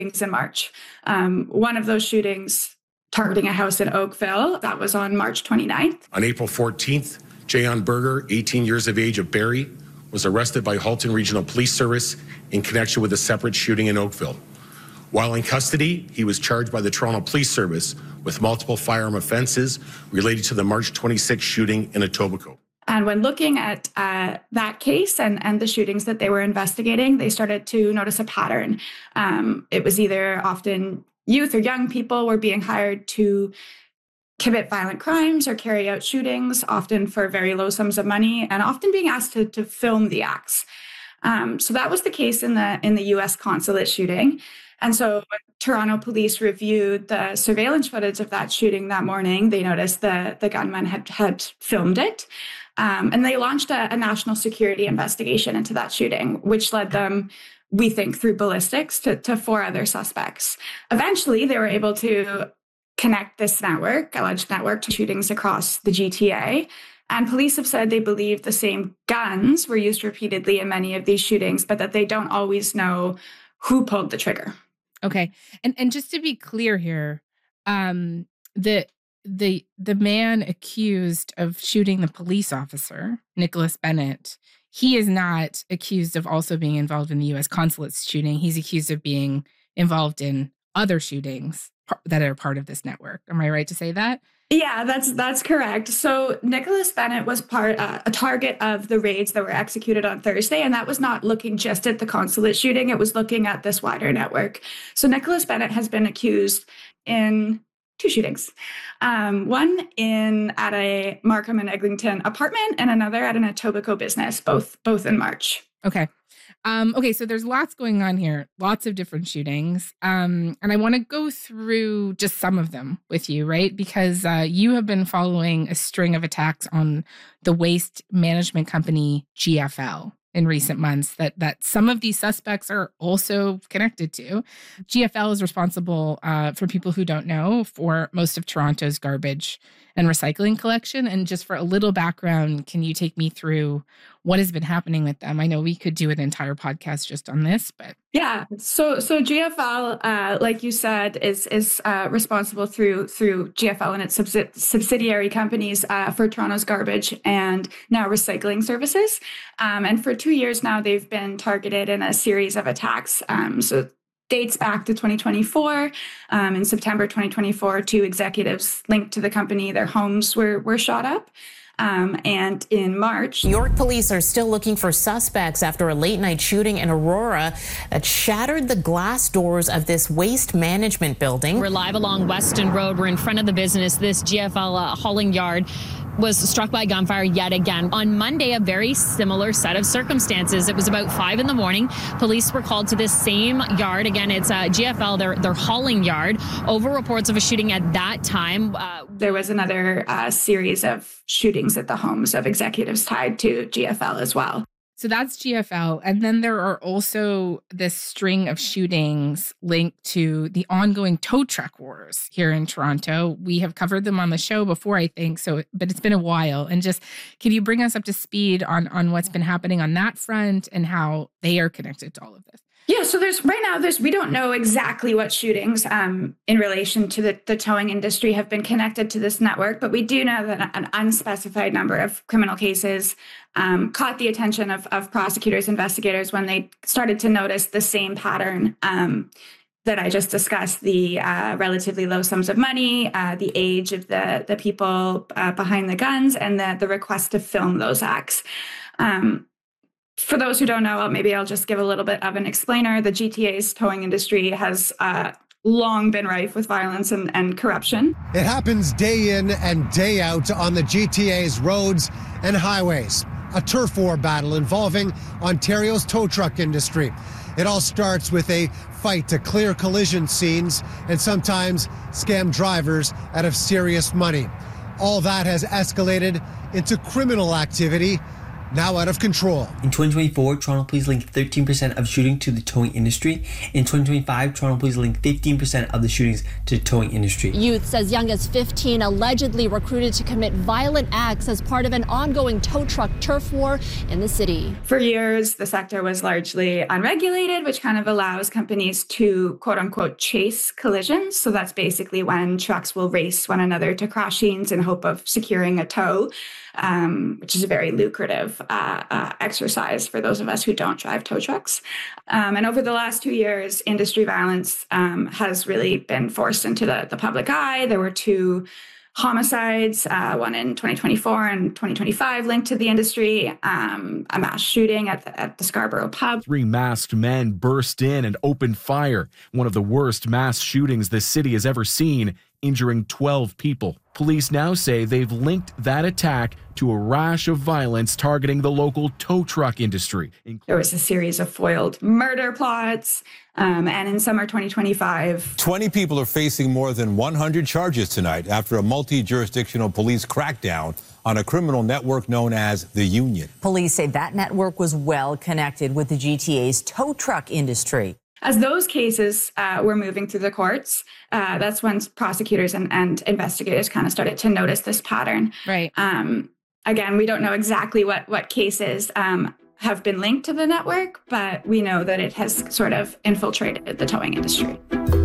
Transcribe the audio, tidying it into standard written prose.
in March. One of those shootings targeting a house in Oakville, that was on March 29th. On April 14th, Jayon Berger, 18 years of age, of Barrie, was arrested by Halton Regional Police Service in connection with a separate shooting in Oakville. While in custody, he was charged by the Toronto Police Service with multiple firearm offenses related to the March 26th shooting in Etobicoke. And when looking at that case and the shootings that they were investigating, they started to notice a pattern. It was either often youth or young people were being hired to commit violent crimes or carry out shootings, often for very low sums of money, and often being asked to film the acts. So that was the case in the U.S. consulate shooting. And so when Toronto police reviewed the surveillance footage of that shooting that morning, they noticed the gunman had filmed it. And they launched a national security investigation into that shooting, which led them, we think, through ballistics to 4 other suspects. Eventually, they were able to connect this alleged network, to shootings across the GTA. And police have said they believe the same guns were used repeatedly in many of these shootings, but that they don't always know who pulled the trigger. Okay. And just to be clear here, the man accused of shooting the police officer, Nicholas Bennett, he is not accused of also being involved in the U.S. consulate shooting. He's accused of being involved in other shootings that are part of this network. Am I right to say that? Yeah, that's correct. So Nicholas Bennett was a target of the raids that were executed on Thursday, and that was not looking just at the consulate shooting. It was looking at this wider network. So Nicholas Bennett has been accused in 2 shootings. One at a Markham and Eglinton apartment, and another at an Etobicoke business, both in March. Okay. Okay, so there's lots going on here, lots of different shootings. And I want to go through just some of them with you, right? Because you have been following a string of attacks on the waste management company GFL in recent months that some of these suspects are also connected to. GFL is responsible, for people who don't know, for most of Toronto's garbage and recycling collection. And just for a little background, can you take me through what has been happening with them? I know we could do an entire podcast just on this, but yeah. So GFL, like you said, is responsible through GFL and its subsidiary companies for Toronto's garbage and now recycling services. And for 2 years now, they've been targeted in a series of attacks. So dates back to 2024. In September 2024, 2 executives linked to the company, their homes were shot up. And in March, York police are still looking for suspects after a late-night shooting in Aurora that shattered the glass doors of this waste management building. We're live along Weston Road. We're in front of the business. This GFL hauling yard was struck by gunfire yet again. On Monday, a very similar set of circumstances. It was about 5 a.m. Police were called to this same yard. Again, it's GFL, their hauling yard, over reports of a shooting at that time. There was another series of shootings at the homes of executives tied to GFL as well. So that's GFL. And then there are also this string of shootings linked to the ongoing tow truck wars here in Toronto. We have covered them on the show before, I think, but it's been a while. And just, can you bring us up to speed on what's been happening on that front and how they are connected to all of this? Yeah, so we don't know exactly what shootings in relation to the towing industry have been connected to this network, but we do know that an unspecified number of criminal cases caught the attention of prosecutors, investigators, when they started to notice the same pattern that I just discussed, the relatively low sums of money, the age of the people behind the guns, and the request to film those acts. For those who don't know, maybe I'll just give a little bit of an explainer. The GTA's towing industry has long been rife with violence and corruption. It happens day in and day out on the GTA's roads and highways. A turf war battle involving Ontario's tow truck industry. It all starts with a fight to clear collision scenes and sometimes scam drivers out of serious money. All that has escalated into criminal activity now out of control. In 2024, Toronto police linked 13% of shooting to the towing industry. In 2025, Toronto police linked 15% of the shootings to the towing industry. Youths as young as 15 allegedly recruited to commit violent acts as part of an ongoing tow truck turf war in the city. For years, the sector was largely unregulated, which kind of allows companies to quote unquote chase collisions. So that's basically when trucks will race one another to crash scenes in hope of securing a tow. Which is a very lucrative exercise for those of us who don't drive tow trucks. And over the last 2 years, industry violence has really been forced into the public eye. There were 2 homicides, one in 2024 and 2025 linked to the industry, a mass shooting at the Scarborough pub. 3 masked men burst in and opened fire, one of the worst mass shootings the city has ever seen, injuring 12 people. Police now say they've linked that attack to a rash of violence targeting the local tow truck industry. There was a series of foiled murder plots, and in summer 2025... 20 people are facing more than 100 charges tonight after a multi-jurisdictional police crackdown on a criminal network known as the Union. Police say that network was well connected with the GTA's tow truck industry. As those cases were moving through the courts, that's when prosecutors and investigators kind of started to notice this pattern. Right. Again, we don't know exactly what cases have been linked to the network, but we know that it has sort of infiltrated the towing industry.